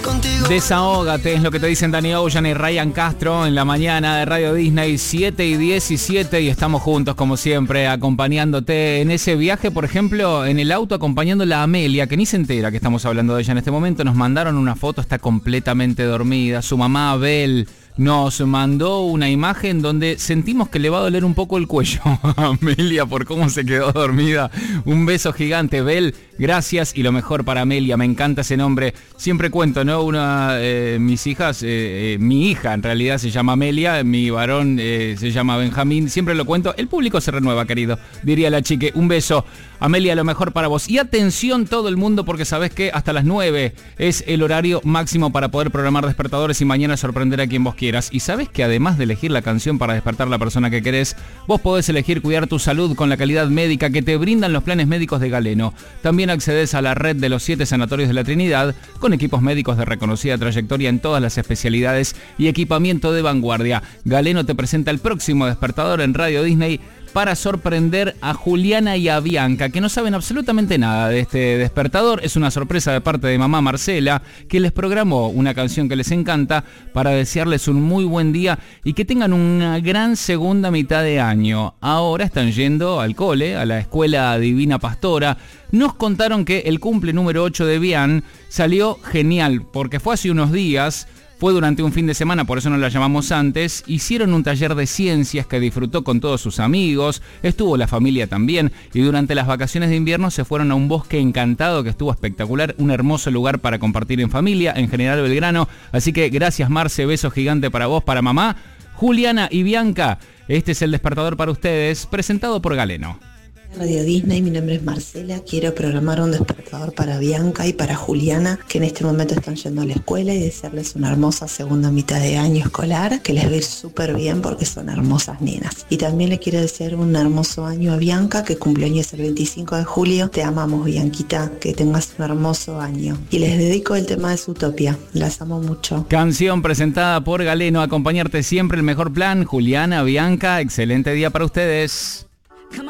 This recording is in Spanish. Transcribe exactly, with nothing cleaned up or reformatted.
Desahógate, es lo que te dicen Danny Ocean y Ryan Castro en la mañana de Radio Disney, siete y diecisiete, y estamos juntos como siempre acompañándote en ese viaje. Por ejemplo, en el auto acompañándola a Amelia, que ni se entera que estamos hablando de ella en este momento. Nos mandaron una foto, está completamente dormida. Su mamá Abel nos mandó una imagen donde sentimos que le va a doler un poco el cuello a Amelia por cómo se quedó dormida. Un beso gigante, Bel, gracias, y lo mejor para Amelia. Me encanta ese nombre. Siempre cuento, ¿no? Una, eh, mis hijas, eh, eh, mi hija en realidad se llama Amelia, mi varón eh, se llama Benjamín. Siempre lo cuento. El público se renueva, querido, diría la chique. Un beso, Amelia, lo mejor para vos. Y atención todo el mundo, porque sabés que hasta las nueve es el horario máximo para poder programar despertadores y mañana sorprender a quien vos quieras. Y sabés que además de elegir la canción para despertar a la persona que querés, vos podés elegir cuidar tu salud con la calidad médica que te brindan los planes médicos de Galeno. También accedes a la red de los siete sanatorios de la Trinidad, con equipos médicos de reconocida trayectoria en todas las especialidades y equipamiento de vanguardia. Galeno te presenta el próximo despertador en Radio Disney para sorprender a Juliana y a Bianca, que no saben absolutamente nada de este despertador. Es una sorpresa de parte de mamá Marcela, que les programó una canción que les encanta para desearles un muy buen día y que tengan una gran segunda mitad de año. Ahora están yendo al cole, a la Escuela Divina Pastora. Nos contaron que el cumple número ocho de Bian salió genial, porque fue hace unos días. Fue durante un fin de semana, por eso no la llamamos antes. Hicieron un taller de ciencias que disfrutó con todos sus amigos. Estuvo la familia también. Y durante las vacaciones de invierno se fueron a un bosque encantado que estuvo espectacular. Un hermoso lugar para compartir en familia, en General Belgrano. Así que gracias, Marce. Beso gigante para vos, para mamá, Juliana y Bianca. Este es el despertador para ustedes, presentado por Galeno. Radio Disney, mi nombre es Marcela, quiero programar un despertador para Bianca y para Juliana, que en este momento están yendo a la escuela, y desearles una hermosa segunda mitad de año escolar, que les ve súper bien porque son hermosas nenas. Y también le quiero desear un hermoso año a Bianca, que cumpleaños el veinticinco de julio. Te amamos, Bianquita, que tengas un hermoso año. Y les dedico el tema de Zootopia, las amo mucho. Canción presentada por Galeno, acompañarte siempre, el mejor plan. Juliana, Bianca, excelente día para ustedes.